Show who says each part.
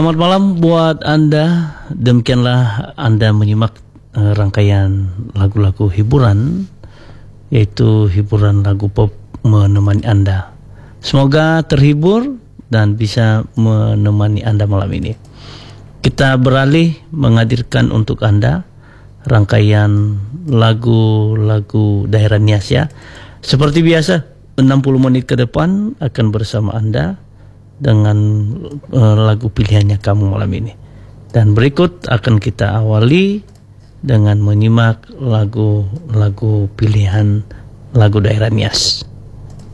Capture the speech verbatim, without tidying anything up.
Speaker 1: Selamat malam buat Anda. Demikianlah Anda menyimak uh, rangkaian lagu-lagu hiburan, yaitu hiburan lagu pop menemani Anda. Semoga terhibur dan bisa menemani Anda malam ini. Kita beralih menghadirkan untuk Anda rangkaian lagu-lagu daerah Nias ya. Seperti biasa, enam puluh menit ke depan akan bersama Anda dengan uh, lagu pilihannya kamu malam ini. Dan berikut akan kita awali dengan menyimak lagu-lagu pilihan lagu daerah Nias.